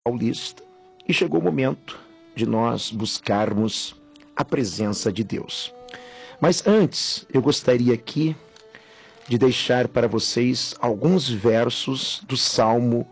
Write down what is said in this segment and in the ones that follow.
Paulista e chegou o momento de nós buscarmos a presença de Deus. Mas antes, eu gostaria aqui de deixar para vocês alguns versos do Salmo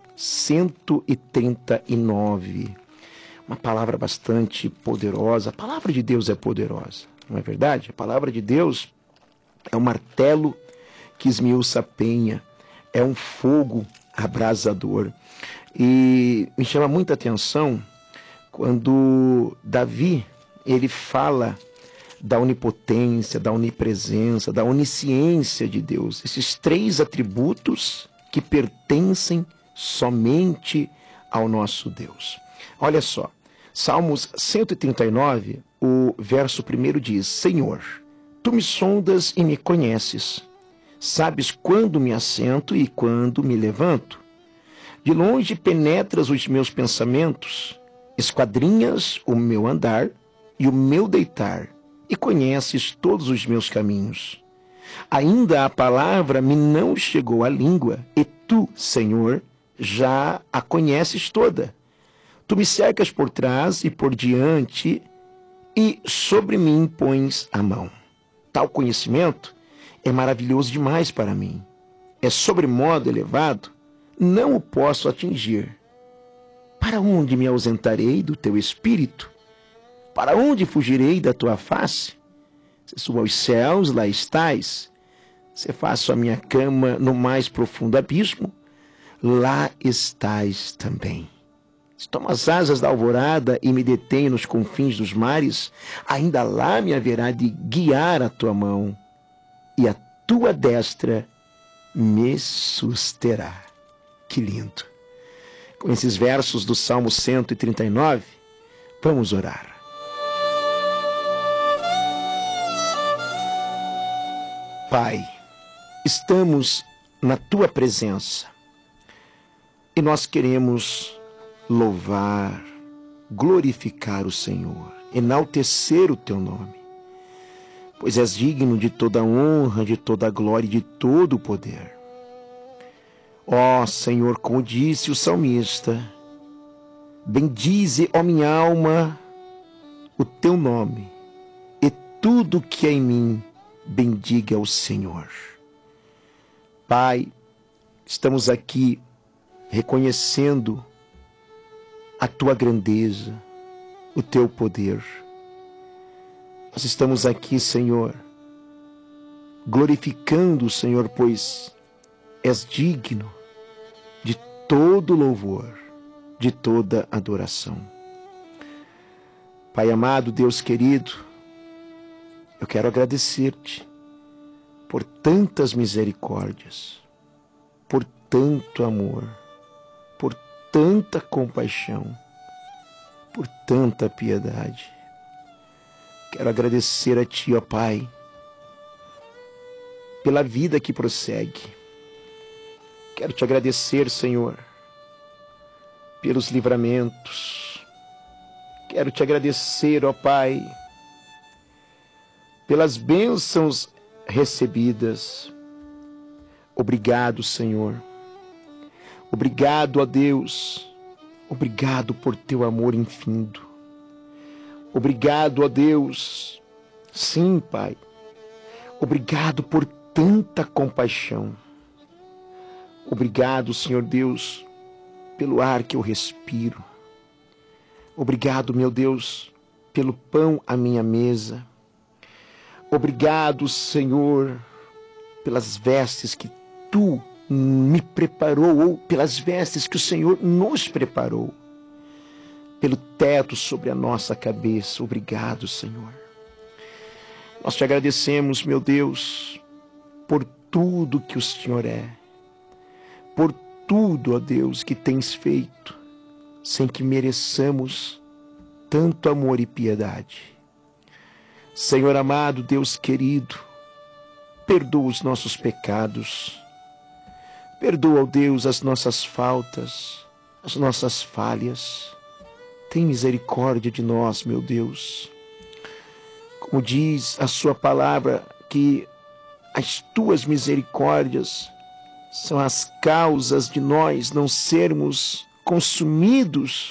139. Uma palavra bastante poderosa. A palavra de Deus é poderosa, não é verdade? A palavra de Deus é um martelo que esmiuça a penha, é um fogo abrasador. E me chama muita atenção quando Davi, ele fala da onipotência, da onipresença, da onisciência de Deus. Esses três atributos que pertencem somente ao nosso Deus. Olha só, Salmos 139, o verso 1 diz: Senhor, tu me sondas e me conheces. Sabes quando me assento e quando me levanto. De longe penetras os meus pensamentos, esquadrinhas o meu andar e o meu deitar, e conheces todos os meus caminhos. Ainda a palavra me não chegou à língua, e tu, Senhor, já a conheces toda. Tu me cercas por trás e por diante, e sobre mim pões a mão. Tal conhecimento é maravilhoso demais para mim. É sobremodo elevado, não o posso atingir. Para onde me ausentarei do teu espírito? Para onde fugirei da tua face? Se subo aos céus, lá estás. Se faço a minha cama no mais profundo abismo, lá estás também. Se tomo as asas da alvorada e me detenho nos confins dos mares, ainda lá me haverá de guiar a tua mão, e a tua destra me susterá. Que lindo! Com esses versos do Salmo 139, vamos orar. Pai, estamos na tua presença e nós queremos louvar, glorificar o Senhor, enaltecer o teu nome, pois és digno de toda honra, de toda glória e de todo o poder. Ó Senhor, como disse o salmista, bendize, ó minha alma, o teu nome, e tudo que é em mim bendiga o Senhor. Pai, estamos aqui reconhecendo a tua grandeza, o teu poder. Nós estamos aqui, Senhor, glorificando o Senhor, pois és digno de todo louvor, de toda adoração. Pai amado, Deus querido, eu quero agradecer-te por tantas misericórdias, por tanto amor, por tanta compaixão, por tanta piedade. Quero agradecer a ti, ó Pai, pela vida que prossegue. Quero te agradecer, Senhor, pelos livramentos. Quero te agradecer, ó Pai, pelas bênçãos recebidas. Obrigado, Senhor. Obrigado, ó Deus. Obrigado por teu amor infindo. Obrigado, ó Deus. Sim, Pai. Obrigado por tanta compaixão. Obrigado, Senhor Deus, pelo ar que eu respiro. Obrigado, meu Deus, pelo pão à minha mesa. Obrigado, Senhor, pelas vestes que tu me preparou, ou pelas vestes que o Senhor nos preparou, pelo teto sobre a nossa cabeça. Obrigado, Senhor. Nós te agradecemos, meu Deus, por tudo que o Senhor é, por tudo, ó Deus, que tens feito, sem que mereçamos tanto amor e piedade. Senhor amado, Deus querido, perdoa os nossos pecados, perdoa, ó Deus, as nossas faltas, as nossas falhas. Tem misericórdia de nós, meu Deus. Como diz a sua palavra, que as tuas misericórdias são as causas de nós não sermos consumidos